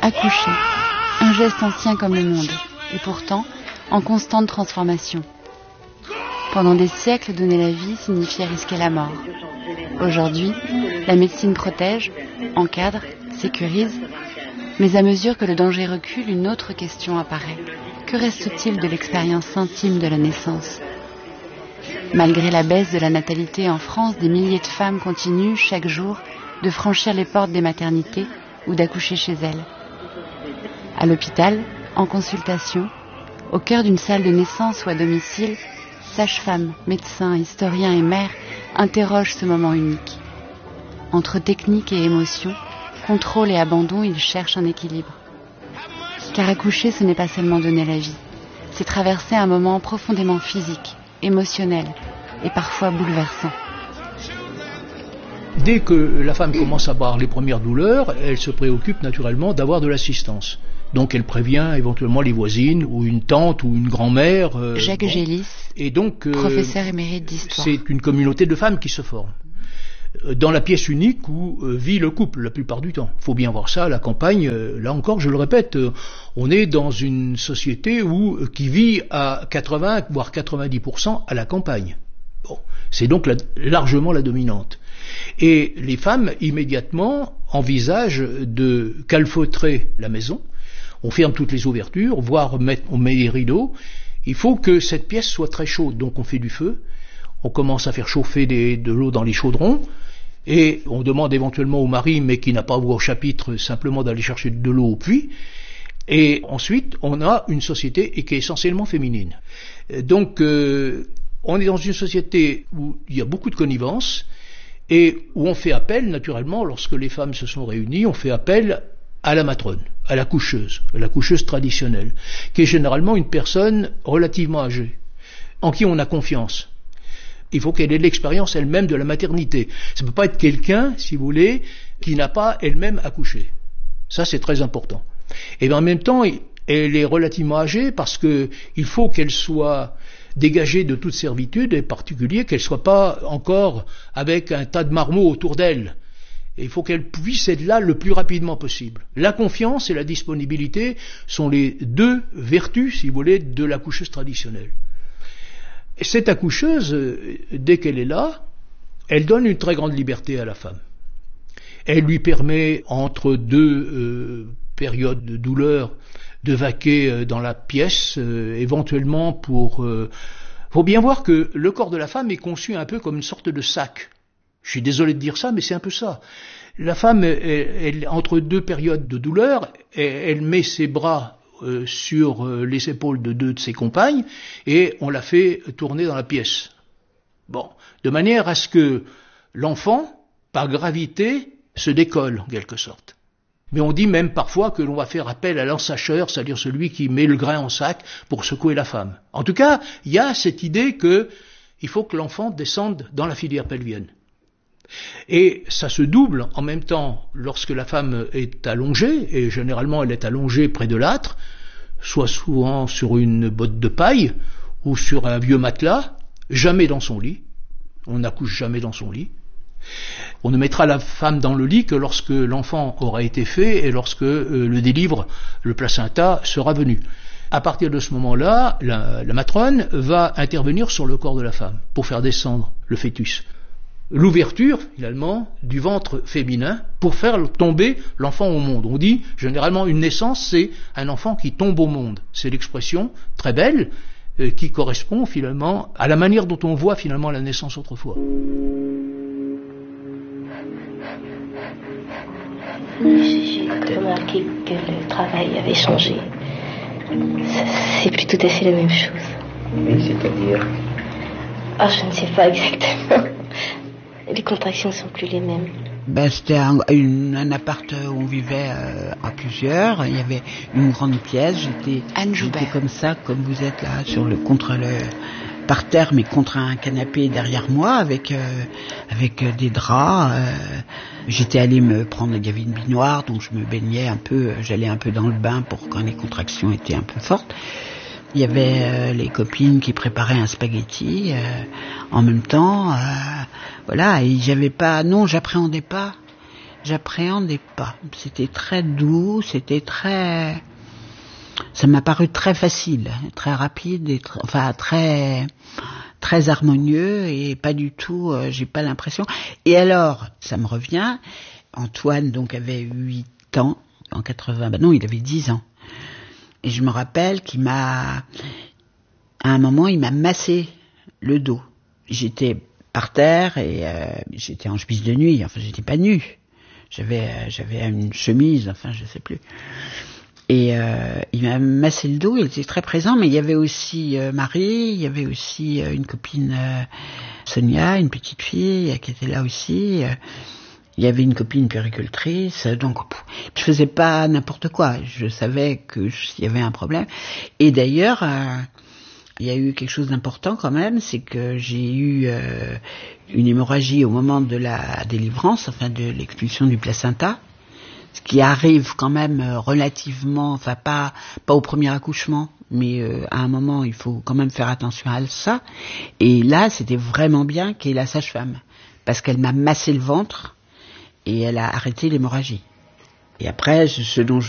Accoucher, un geste ancien comme le monde, et pourtant en constante transformation. Pendant des siècles, donner la vie signifiait risquer la mort. Aujourd'hui, la médecine protège, encadre, sécurise, mais à mesure que le danger recule, une autre question apparaît. Que reste-t-il de l'expérience intime de la naissance ? Malgré la baisse de la natalité en France, des milliers de femmes continuent chaque jour de franchir les portes des maternités ou d'accoucher chez elles. À l'hôpital, en consultation, au cœur d'une salle de naissance ou à domicile, sages-femmes, médecins, historiens et mères interrogent ce moment unique. Entre technique et émotion, contrôle et abandon, ils cherchent un équilibre. Car accoucher, ce n'est pas seulement donner la vie, c'est traverser un moment profondément physique, émotionnel et parfois bouleversant. Dès que la femme commence à avoir les premières douleurs, elle se préoccupe naturellement d'avoir de l'assistance. Donc elle prévient éventuellement les voisines ou une tante ou une grand-mère. Jacques Gélis, et donc, professeur émérite d'histoire. C'est une communauté de femmes qui se forme. Dans la pièce unique où vit le couple la plupart du temps. Il faut bien voir ça à la campagne. Là encore, je le répète, on est dans une société qui vit à 80 voire 90% à la campagne. Bon, c'est donc largement la dominante. Et les femmes immédiatement envisagent de calfeutrer la maison. On ferme toutes les ouvertures, voire on met les rideaux. Il faut que cette pièce soit très chaude, donc on fait du feu. On commence à faire chauffer de l'eau dans les chaudrons. Et on demande éventuellement au mari, mais qui n'a pas voix au chapitre, simplement d'aller chercher de l'eau au puits. Et ensuite, on a une société qui est essentiellement féminine. Donc, on est dans une société où il y a beaucoup de connivence et où on fait appel, naturellement, lorsque les femmes se sont réunies, on fait appel à la matrone, à la coucheuse traditionnelle, qui est généralement une personne relativement âgée, en qui on a confiance. Il faut qu'elle ait l'expérience elle-même de la maternité. Ça ne peut pas être quelqu'un, si vous voulez, qui n'a pas elle-même accouché. Ça, c'est très important. Et bien, en même temps, elle est relativement âgée parce que il faut qu'elle soit dégagée de toute servitude, et en particulier qu'elle ne soit pas encore avec un tas de marmots autour d'elle. Et il faut qu'elle puisse être là le plus rapidement possible. La confiance et la disponibilité sont les deux vertus, si vous voulez, de l'accoucheuse traditionnelle. Et cette accoucheuse, dès qu'elle est là, elle donne une très grande liberté à la femme. Elle lui permet, entre deux périodes de douleur, de vaquer dans la pièce, éventuellement pour... faut bien voir que le corps de la femme est conçu un peu comme une sorte de sac. Je suis désolé de dire ça, mais c'est un peu ça. La femme, elle, entre deux périodes de douleur, elle met ses bras sur les épaules de deux de ses compagnes et on la fait tourner dans la pièce. Bon, de manière à ce que l'enfant, par gravité, se décolle en quelque sorte. Mais on dit même parfois que l'on va faire appel à l'ensacheur, c'est-à-dire celui qui met le grain en sac pour secouer la femme. En tout cas, il y a cette idée qu'il faut que l'enfant descende dans la filière pelvienne. Et ça se double en même temps lorsque la femme est allongée, et généralement elle est allongée près de l'âtre, soit souvent sur une botte de paille ou sur un vieux matelas, jamais dans son lit. On n'accouche jamais dans son lit. On ne mettra la femme dans le lit que lorsque l'enfant aura été fait et lorsque le délivre, le placenta, sera venu. À partir de ce moment-là, la matrone va intervenir sur le corps de la femme pour faire descendre le fœtus. L'ouverture, finalement, du ventre féminin pour faire tomber l'enfant au monde. On dit, généralement, une naissance, c'est un enfant qui tombe au monde. C'est l'expression très belle qui correspond, finalement, à la manière dont on voit, finalement, la naissance autrefois. J'ai remarqué que le travail avait changé. C'est plus tout à fait la même chose. Oui, c'est-à-dire ? Je ne sais pas exactement. Les contractions ne sont plus les mêmes. C'était un appart où on vivait à plusieurs. Il y avait une grande pièce. J'étais comme ça, comme vous êtes là, par terre, mais contre un canapé derrière moi, avec des draps. J'étais allée me prendre, il y avait une baignoire, donc je me baignais un peu. J'allais un peu dans le bain pour quand les contractions étaient un peu fortes. Il y avait les copines qui préparaient un spaghetti en même temps. Voilà, et j'appréhendais pas. j'appréhendais pas. C'était très doux, ça m'a paru très facile, très rapide, et très harmonieux, et pas du tout, j'ai pas l'impression. Et alors, ça me revient, Antoine donc avait 8 ans, en 80, il avait 10 ans. Et je me rappelle à un moment, il m'a massé le dos. J'étais par terre et j'étais en chemise de nuit, enfin j'étais pas nue. J'avais une chemise, enfin je sais plus. Et il m'a massé le dos, il était très présent, mais il y avait aussi Marie, il y avait aussi une copine Sonia, une petite fille qui était là aussi. Il y avait une copine puéricultrice, donc je faisais pas n'importe quoi. Je savais que s'il y avait un problème. Et d'ailleurs, il y a eu quelque chose d'important quand même, c'est que j'ai eu une hémorragie au moment de la délivrance, enfin de l'expulsion du placenta, ce qui arrive quand même relativement, enfin pas au premier accouchement, mais à un moment il faut quand même faire attention à ça. Et là, c'était vraiment bien qu'il y ait la sage-femme, parce qu'elle m'a massé le ventre et elle a arrêté l'hémorragie. Et après, ce dont